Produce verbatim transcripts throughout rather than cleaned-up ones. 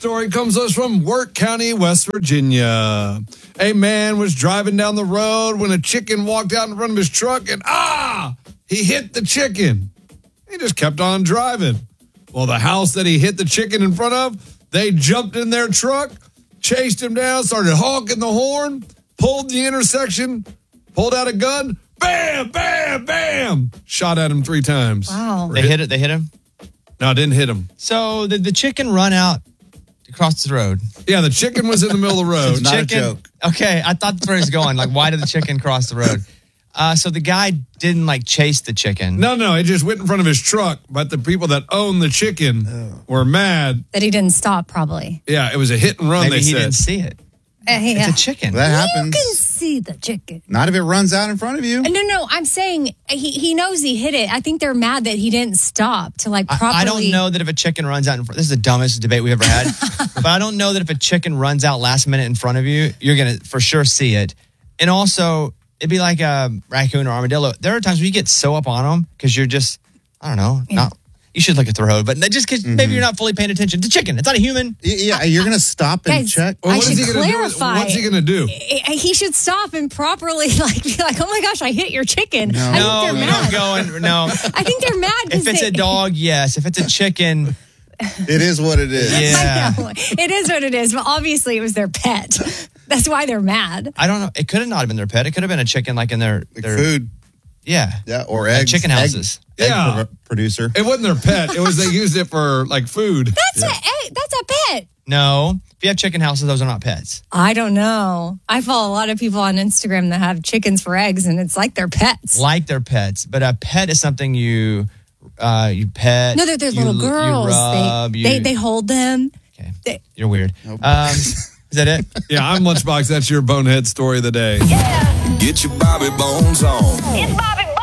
story comes to us from Wirt County, West Virginia. A man was driving down the road when a chicken walked out in front of his truck and, ah, he hit the chicken. He just kept on driving. Well, the house that he hit the chicken in front of, they jumped in their truck, chased him down, started honking the horn, pulled the intersection, pulled out a gun, bam, bam, bam, shot at him three times. Wow. They hit it. They hit him? No, it didn't hit him. So did the chicken run out across the road? Yeah, the chicken was in the middle of the road. It's not chicken, a joke. Okay, I thought that's where he was going. Like, why did the chicken cross the road? Uh, so the guy didn't, like, chase the chicken. No, no, it just went in front of his truck, but the people that own the chicken oh. were mad. That he didn't stop, probably. Yeah, it was a hit and run, Maybe they he said. didn't see it. Uh, yeah. It's a chicken. That happens. You can see the chicken. Not if it runs out in front of you. No, no, I'm saying he, he knows he hit it. I think they're mad that he didn't stop to like properly. I, I don't know that if a chicken runs out in front. This is the dumbest debate we've ever had. But I don't know that if a chicken runs out last minute in front of you, you're going to for sure see it. And also, it'd be like a raccoon or armadillo. There are times where you get so up on them because you're just, I don't know, Yeah. not. You should look at the road, but just because Mm-hmm. maybe you're not fully paying attention. It's a chicken. It's not a human. Yeah, you're going to stop and Guys, check. Well, I what is should he gonna do? clarify. What's he going to do? He should stop and properly like be like, oh my gosh, I hit your chicken. No. I No, think they're no, mad. going, no. I think they're mad because If it's they, a dog, yes. If it's a chicken, It is what it is. yeah. I know. It is what it is, but obviously it was their pet. That's why they're mad. I don't know. It could have not have been their pet. It could have been a chicken like in their, Like their food. Yeah. Yeah, or Like eggs. chicken Egg- houses. Egg, Yeah. pro- producer. It wasn't their pet. It was they used it for like food. That's a eh, that's a pet. No. If you have chicken houses, those are not pets. I don't know. I follow a lot of people on Instagram that have chickens for eggs, and it's like they're pets. Like they're pets. But a pet is something you uh, you pet. No, they're, they're you, little girls. You rub, they, you, they they hold them. Okay. They, You're weird. Nope. Um, is that it? Yeah, I'm Lunchbox. That's your bonehead story of the day. Get your Bobby Bones on. It's Bobby Bones.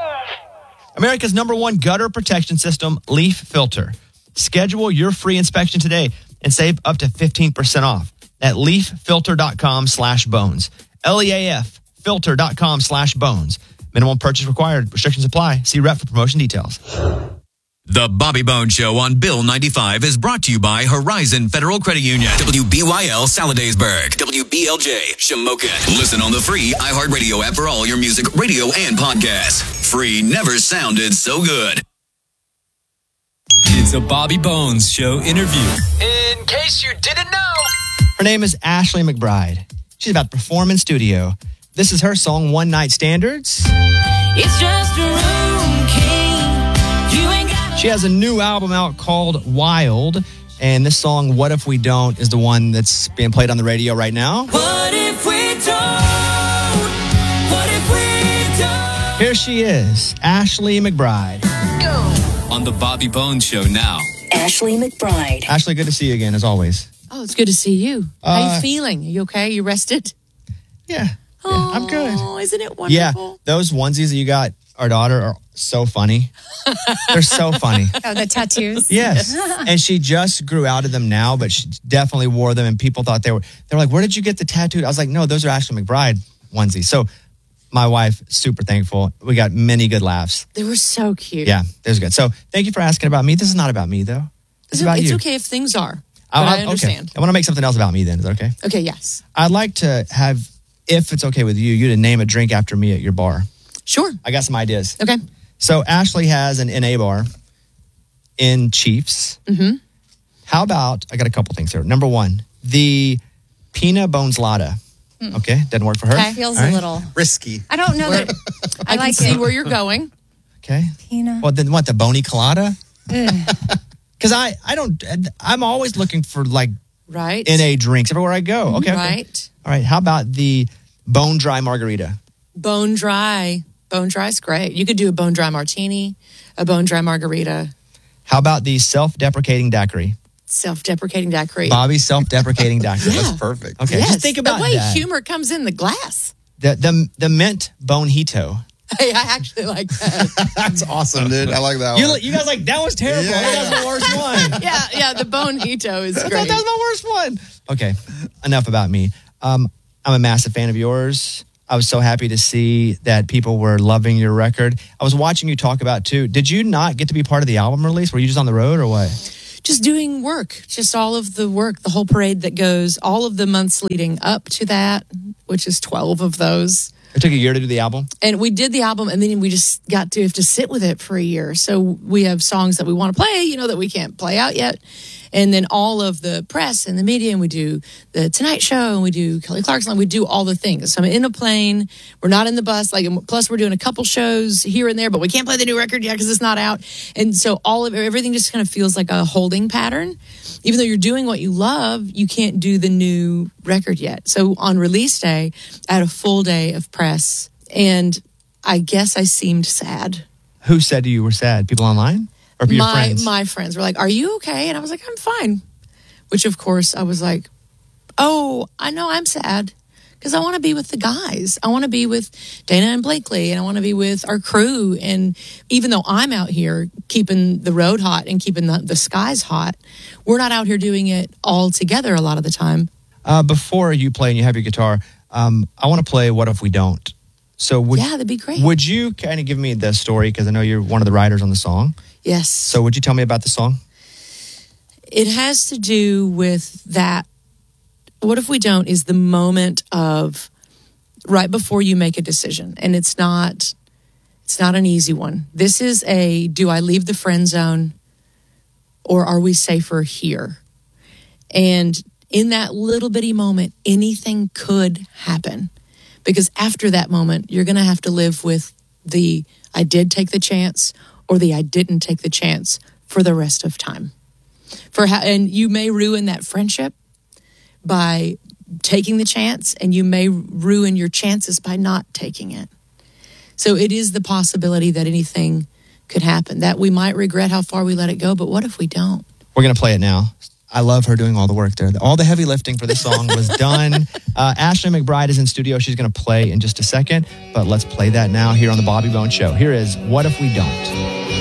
America's number one gutter protection system, Leaf Filter. Schedule your free inspection today and save up to fifteen percent off at leaffilter.com slash bones. L E A F filter.com slash bones. Minimum purchase required. Restrictions apply. See rep for promotion details. The Bobby Bones Show on Bill ninety-five is brought to you by Horizon Federal Credit Union. W B Y L Saladaysburg. W B L J Shamokin. Listen on the free iHeartRadio app for all your music, radio, and podcasts. Free never sounded so good. It's a Bobby Bones Show interview. In case you didn't know, her name is Ashley McBride. She's about to perform in studio. This is her song, One Night Standards. It's just a room key. You ain't got She has a new album out called Wild, and this song, What If We Don't, is the one that's being played on the radio right now. What if we don't? What if we don't? Here she is, Ashley McBride. On the Bobby Bones Show now. Ashley McBride. Ashley, good to see you again, as always. Oh, it's good to see you. How Uh, you feeling? Are you okay? You rested? Yeah, yeah I'm good. Oh, isn't it Yeah, wonderful? those onesies that you got our daughter are so funny. They're so funny. oh, the tattoos. Yes. And she just grew out of them now, but she definitely wore them, and people thought they were, they were like, where did you get the tattoo? I was like, no, those are Ashley McBride onesies. So my wife, super thankful. We got many good laughs. They were so cute. Yeah, it was good. So thank you for asking about me. This is not about me, though. It's It's, about it's you. okay if things are. But I, I, okay. understand. I want to make something else about me then. Is that okay? Okay, yes. I'd like to have, if it's okay with you, you to name a drink after me at your bar. Sure. I got some ideas. Okay. So Ashley has an N A bar in Chiefs. Mm-hmm. How about, I got a couple things here. Number one, the Pina Bones Lada. Okay, doesn't work for her. Okay. Feels All right. a little. Risky. I don't know that. I, I, like can see it. where you're going. Okay. Pina. Well, then what, the Bony Colada? Ugh. Because I, I don't, I'm always looking for like Right. N A drinks everywhere I go. Okay. okay. Right. All right. How about the Bone Dry Margarita? Bone dry. Bone dry is great. You could do a bone dry martini, a bone dry margarita, How about the Self-Deprecating Daiquiri? self-deprecating daiquiri. Bobby's Self-Deprecating Daiquiri. Yeah. That's perfect. Okay. Yes. Just think about the way that. humor comes in the glass. The, the, the Mint Bonito. Hey, I actually like that. That's awesome, dude. I like that You, one. you guys like, that was terrible. Yeah. That was my worst one. yeah, yeah. The bonito is I thought great. that was my worst one. Okay, enough about me. Um, I'm a massive fan of yours. I was so happy to see that people were loving your record. I was watching you talk about, too. Did you not get to be part of the album release? Were you just on the road or what? just doing work, just all of the work, the whole parade that goes, all of the months leading up to that, which is twelve of those. It took a year to do the album. And we did the album, and then we just got to have to sit with it for a year. So we have songs that we want to play, you know, that we can't play out yet. And then all of the press and the media, and we do the Tonight Show, and we do Kelly Clarkson, we do all the things. So I'm in a plane, we're not in the bus, like, plus we're doing a couple shows here and there, but we can't play the new record yet because it's not out. And so all of everything just kind of feels like a holding pattern. Even though you're doing what you love, you can't do the new record yet. So on release day, I had a full day of press, and I guess I seemed sad. Who said you were sad? People online? Or your my, friends? My friends were like, "Are you okay?" And I was like, "I'm fine." Which, of course, I was like, "Oh, I know I'm sad because I want to be with the guys. I want to be with Dana and Blakely, and I want to be with our crew. And even though I'm out here keeping the road hot and keeping the, the skies hot, we're not out here doing it all together a lot of the time." Uh, before you play and you have your guitar, um, I want to play What If We Don't? So would, yeah, that'd be great. Would you kind of give me the story? Because I know you're one of the writers on the song. Yes. So would you tell me about the song? It has to do with that. What if we don't is the moment of right before you make a decision. And it's not, it's not an easy one. This is a, do I leave the friend zone or are we safer here? And in that little bitty moment, anything could happen. Because after that moment, you're going to have to live with the, I did take the chance, or the I didn't take the chance for the rest of time. For how, and you may ruin that friendship by taking the chance, and you may ruin your chances by not taking it. So it is the possibility that anything could happen, that we might regret how far we let it go, but what if we don't? We're going to play it now. I love her doing all the work there. All the heavy lifting for this song was done. Uh, Ashley McBryde is in studio. She's going to play in just a second, but let's play that now here on the Bobby Bones Show. Here is What If We Don't?